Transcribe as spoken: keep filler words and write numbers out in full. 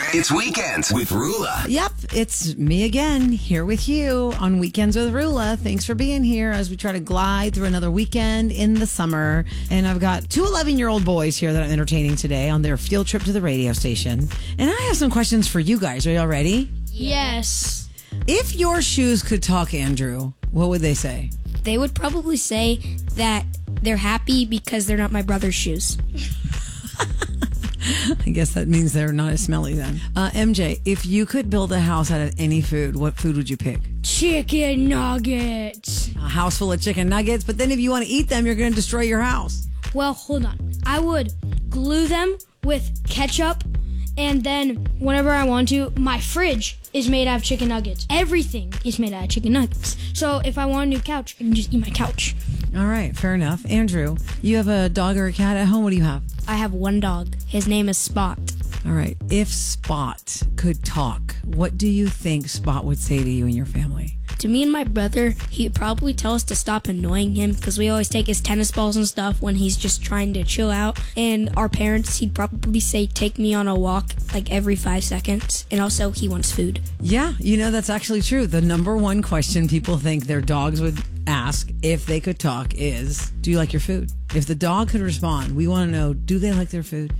It's Weekends with Rula. Yep, it's me again, here with you on Weekends with Rula. Thanks for being here as we try to glide through another weekend in the summer. And I've got two eleven-year-old boys here that I'm entertaining today on their field trip to the radio station. And I have some questions for you guys. Are y'all ready? Yes. If your shoes could talk, Andrew, what would they say? They would probably say that they're happy because they're not my brother's shoes. I guess that means they're not as smelly then. Uh, M J, if you could build a house out of any food, what food would you pick? Chicken nuggets. A house full of chicken nuggets, but then if you want to eat them, you're going to destroy your house. Well, hold on. I would glue them with ketchup, and then whenever I want to, my fridge is made out of chicken nuggets. Everything is made out of chicken nuggets. So if I want a new couch, I can just eat my couch. All right, fair enough. Andrew, you have a dog or a cat at home? What do you have? I have one dog. His name is Spot. All right. If Spot could talk, what do you think Spot would say to you and your family? To me and my brother, he'd probably tell us to stop annoying him because we always take his tennis balls and stuff when he's just trying to chill out. And our parents, he'd probably say, take me on a walk like every five seconds. And also, he wants food. Yeah, you know, that's actually true. The number one question people think their dogs would ask if they could talk is, do you like your food? If the dog could respond, we want to know, do they like their food?